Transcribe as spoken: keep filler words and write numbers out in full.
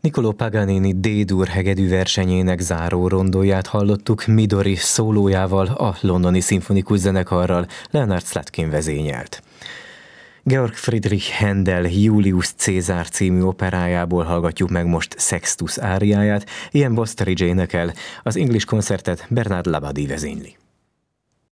Niccolò Paganini D-dur hegedű versenyének záró rondóját hallottuk Midori szólójával, a Londoni Szimfonikus Zenekarral, Leonard Slatkin vezényelt. Georg Friedrich Händel Julius Cézár című operájából hallgatjuk meg most Sextus áriáját, Ian Bostridge énekel, az English koncertet Bernard Labadie vezényli.